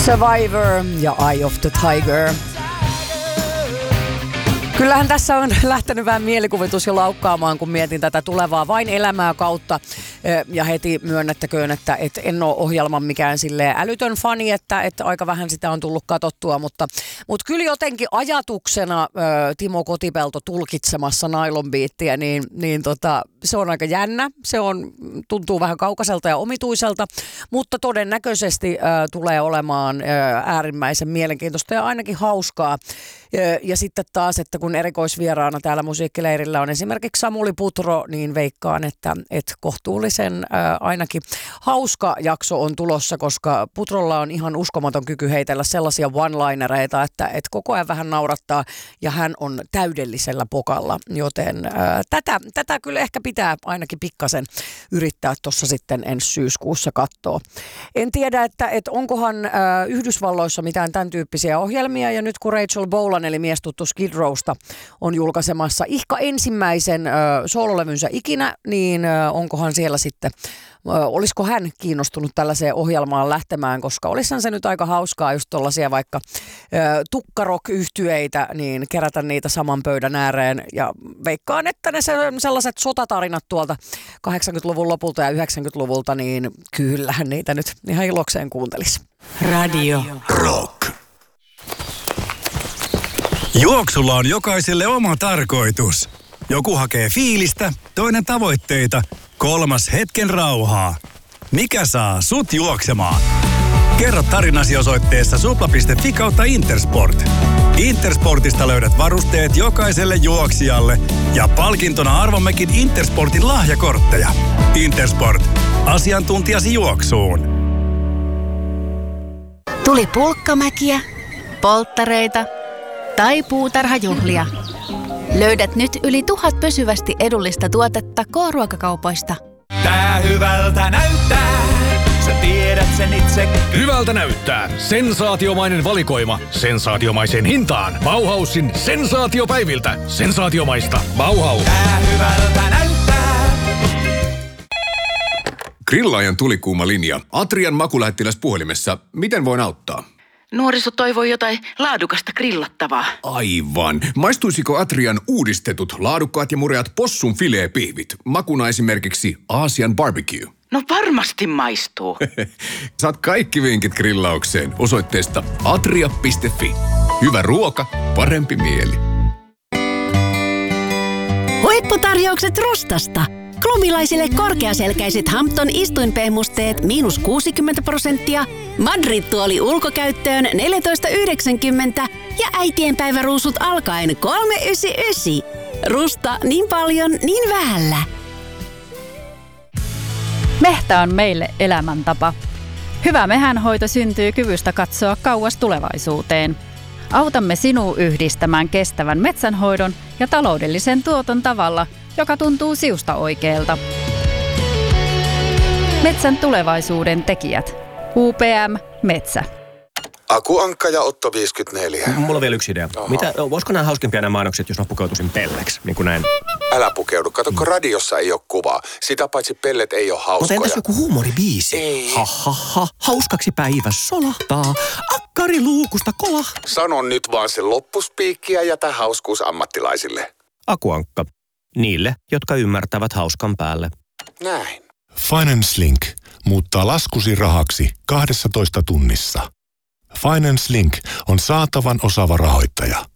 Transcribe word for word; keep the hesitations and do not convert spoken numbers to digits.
Survivor ja Eye of the Tiger. Kyllähän tässä on lähtenyt vähän mielikuvitus jo laukkaamaan, kun mietin tätä tulevaa vain elämää kautta. Ja heti myönnettäköön, että, että en ole ohjelman mikään silleen älytön fani, että, että aika vähän sitä on tullut katsottua. Mutta, mutta kyllä jotenkin ajatuksena Timo Kotipelto tulkitsemassa Nylon Beatia, niin, niin tota, se on aika jännä. Se on, tuntuu vähän kaukaiselta ja omituiselta, mutta todennäköisesti ä, tulee olemaan ä, äärimmäisen mielenkiintoista ja ainakin hauskaa. Ja, ja sitten taas, että kun erikoisvieraana täällä musiikkileirillä on esimerkiksi Samuli Putro, niin veikkaan, että, että kohtuullisen ää, ainakin hauska jakso on tulossa, koska Putrolla on ihan uskomaton kyky heitellä sellaisia one-linereita, että, että koko ajan vähän naurattaa ja hän on täydellisellä pokalla, joten ää, tätä, tätä kyllä ehkä pitää ainakin pikkasen yrittää tuossa sitten ensi syyskuussa katsoa. En tiedä, että, että onkohan ää, Yhdysvalloissa mitään tämän tyyppisiä ohjelmia ja nyt kun Rachel Bolan eli mies tuttu Skid Rowsta on julkaisemassa ihka ensimmäisen ö, soololevynsä ikinä, niin ö, onkohan siellä sitten, ö, olisiko hän kiinnostunut tällaiseen ohjelmaan lähtemään, koska olisihan se nyt aika hauskaa just tollaisia vaikka ö, tukkarock-yhtyeitä, niin kerätä niitä saman pöydän ääreen ja veikkaan, että ne sellaiset sotatarinat tuolta kahdeksankymmentäluvun lopulta ja yhdeksänkymmentäluvulta, niin kyllähän niitä nyt ihan ilokseen kuuntelisi. Radio Rock. Juoksulla on jokaiselle oma tarkoitus. Joku hakee fiilistä, toinen tavoitteita, kolmas hetken rauhaa. Mikä saa sut juoksemaan? Kerro tarinasi osoitteessa supla piste fi kautta Intersport. Intersportista löydät varusteet jokaiselle juoksijalle ja palkintona arvommekin Intersportin lahjakortteja. Intersport. Asiantuntijasi juoksuun. Tuli pulkkamäkiä, polttareita tai puutarhajuhlia. Löydät nyt yli tuhat pysyvästi edullista tuotetta K-ruokakaupoista. Tää hyvältä näyttää, sä tiedät sen itse. Hyvältä näyttää. Sensaatiomainen valikoima. Sensaatiomaiseen hintaan. Bauhausin sensaatiopäiviltä. Sensaatiomaista. Bauhaus. Tää hyvältä näyttää. Grillaajan tulikuuma linja. Atrian makulähettiläs puhelimessa. Miten voin auttaa? Nuoriso toivoi jotain laadukasta grillattavaa. Aivan. Maistuisiko Atrian uudistetut laadukkaat ja mureat possun fileepihvit? Makuna esimerkiksi Aasian barbecue. No varmasti maistuu. Saat kaikki vinkit grillaukseen osoitteesta atria piste fi. Hyvä ruoka, parempi mieli. Huipputarjoukset Rustasta. Klubilaisille korkeaselkäiset Hampton istuinpehmusteet miinus kuusikymmentä prosenttia, Madrid-tuoli ulkokäyttöön neljätoista yhdeksänkymmentä ja äitienpäiväruusut alkaen kolme yhdeksänkymmentäyhdeksän. Rusta niin paljon, niin vähällä. Mehtä on meille elämäntapa. Hyvä mehänhoito syntyy kyvystä katsoa kauas tulevaisuuteen. Autamme sinua yhdistämään kestävän metsänhoidon ja taloudellisen tuoton tavalla, joka tuntuu siusta oikealta. Metsän tulevaisuuden tekijät. U P M Metsä. Aku Ankka ja Otto viisikymmentäneljä. Mulla on vielä yksi idea. Mitä, olisiko nämä hauskempia nämä mainokset, jos mä pukeutuisin pelleksi? Niin kuin näin. Älä pukeudu. Kato, kun radiossa ei ole kuvaa. Sitä paitsi pellet ei ole hauskoja. Mutta entäs joku huumoribiisi? Ei. Ha, ha, ha. Hauskaksi päivä solahtaa. Akkari luukusta kolah. Sano nyt vaan se loppuspiikki ja jätä hauskuus ammattilaisille. Aku Ankka. Niille, jotka ymmärtävät hauskan päälle. Näin. Finance Link muuttaa laskusi rahaksi kahdessatoista tunnissa. Finance Link on saatavan osaava rahoittaja.